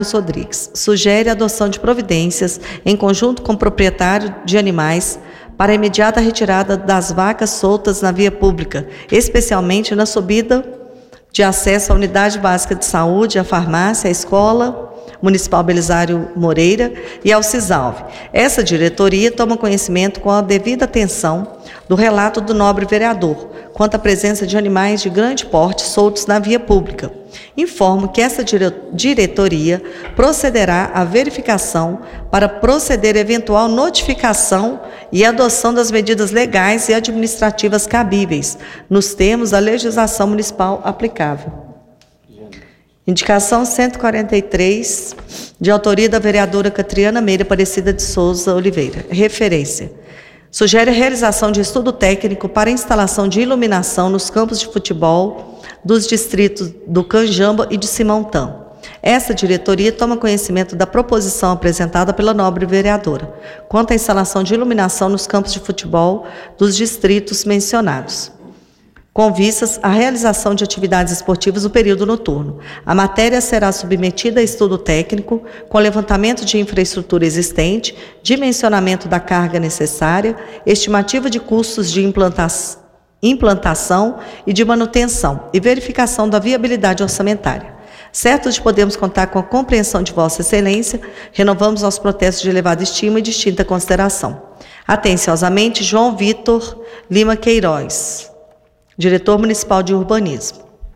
Rodrigues. Sugere a adoção de providências em conjunto com o proprietário de animais para a imediata retirada das vacas soltas na via pública, especialmente na subida de acesso à unidade básica de saúde, à farmácia, à escola municipal Belisário Moreira e ao CISALV. Essa diretoria toma conhecimento com a devida atenção do relato do nobre vereador quanto à presença de animais de grande porte soltos na via pública. Informo que essa diretoria procederá à verificação para proceder eventual notificação e adoção das medidas legais e administrativas cabíveis, nos termos da legislação municipal aplicável. Indicação 143, de autoria da vereadora Catriana Meira Aparecida de Souza Oliveira. Referência. Sugere a realização de estudo técnico para a instalação de iluminação nos campos de futebol dos distritos do Canjamba e de Simão-Tam. Essa diretoria toma conhecimento da proposição apresentada pela nobre vereadora, quanto à instalação de iluminação nos campos de futebol dos distritos mencionados, com vistas à realização de atividades esportivas no período noturno. A matéria será submetida a estudo técnico, com levantamento de infraestrutura existente, dimensionamento da carga necessária, estimativa de custos de implantação e de manutenção e verificação da viabilidade orçamentária. Certos de podemos contar com a compreensão de Vossa Excelência, renovamos nosso protesto de elevada estima e distinta consideração. Atenciosamente, João Vitor Lima Queiroz, Diretor Municipal de Urbanismo.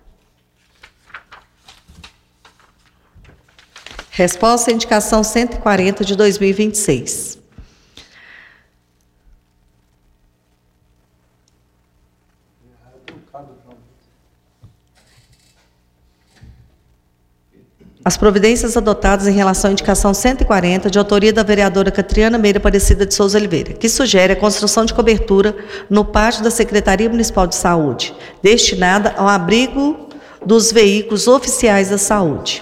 Resposta à indicação 140 de 2026. As providências adotadas em relação à indicação 140, de autoria da vereadora Catriana Meira Aparecida de Souza Oliveira, que sugere a construção de cobertura no pátio da Secretaria Municipal de Saúde, destinada ao abrigo dos veículos oficiais da saúde.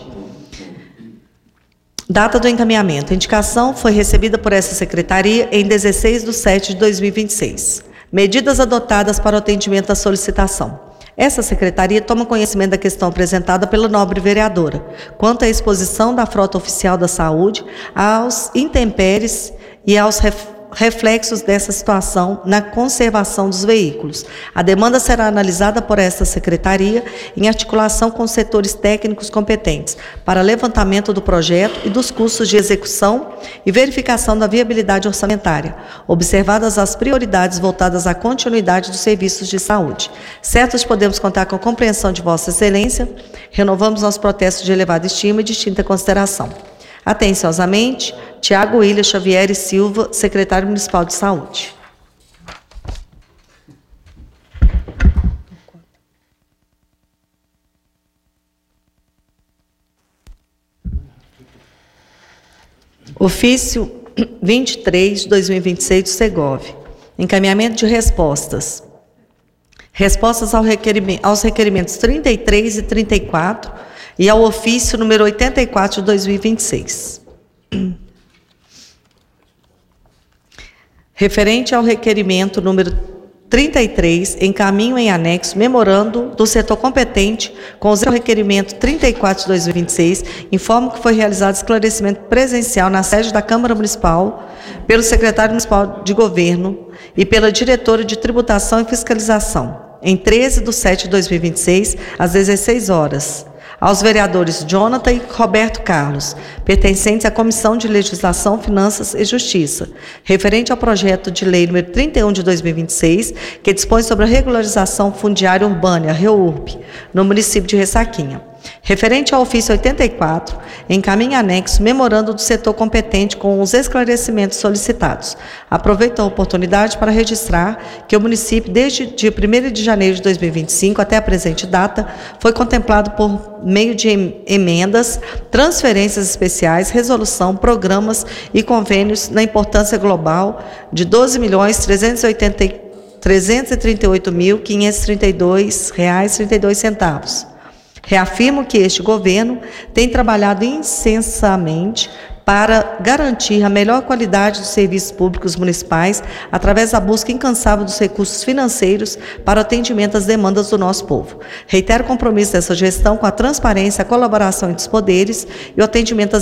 Data do encaminhamento. A indicação foi recebida por essa secretaria em 16/7/2026. Medidas adotadas para o atendimento à solicitação. Essa secretaria toma conhecimento da questão apresentada pela nobre vereadora, quanto à exposição da frota oficial da saúde aos intempéries e aos reflexos dessa situação na conservação dos veículos. A demanda será analisada por esta secretaria em articulação com os setores técnicos competentes para levantamento do projeto e dos custos de execução e verificação da viabilidade orçamentária, observadas as prioridades voltadas à continuidade dos serviços de saúde. Certos podemos contar com a compreensão de Vossa Excelência, renovamos nosso protesto de elevada estima e distinta consideração. Atenciosamente, Tiago William Xavier e Silva, Secretário Municipal de Saúde. Ofício 23 de 2026 do Segov. Encaminhamento de respostas. Respostas aos requerimentos 33 e 34 e ao ofício número 84 de 2026. Referente ao requerimento número 33, encaminho em anexo memorando do setor competente com o requerimento 34 de 2026, informo que foi realizado esclarecimento presencial na sede da Câmara Municipal pelo secretário municipal de Governo e pela diretora de Tributação e Fiscalização, em 13/7/2026, às 16 horas. Aos vereadores Jonathan e Roberto Carlos, pertencentes à Comissão de Legislação, Finanças e Justiça, referente ao projeto de lei número 31 de 2026, que dispõe sobre a regularização fundiária urbana, a REURB, no município de Ressaquinha. Referente ao ofício 84, encaminha anexo memorando do setor competente com os esclarecimentos solicitados. Aproveito a oportunidade para registrar que o município, desde dia 1º de janeiro de 2025 até a presente data, foi contemplado por meio de emendas, transferências especiais, resolução, programas e convênios na importância global de R$ 12.338.532,32. Reafirmo que este governo tem trabalhado incessantemente para garantir a melhor qualidade dos serviços públicos municipais através da busca incansável dos recursos financeiros para o atendimento às demandas do nosso povo. Reitero o compromisso dessa gestão com a transparência, a colaboração entre os poderes e o atendimento às